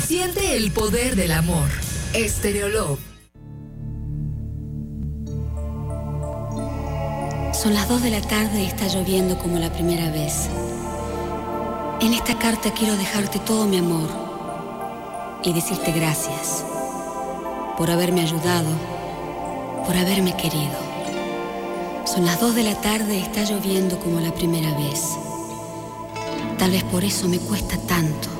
Siente el poder del amor. Stereolove. Son las 2 de la tarde y está lloviendo como la primera vez. En esta carta quiero dejarte todo mi amor y decirte gracias por haberme ayudado, por haberme querido. Son las 2 de la tarde y está lloviendo como la primera vez. Tal vez por eso me cuesta tanto